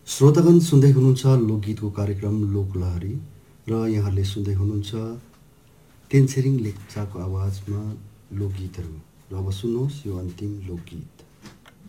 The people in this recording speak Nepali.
श्रोतागण सुन्दै हुनुहुन्छ लोकगीतको कार्यक्रम लोकलहरी र यहाँले सुन्दै हुनुहुन्छ तेन्छेरिङ लेप्चाको आवाजमा लोकगीतहरू र अब सुन्नुहोस् यो अन्तिम लोकगीत।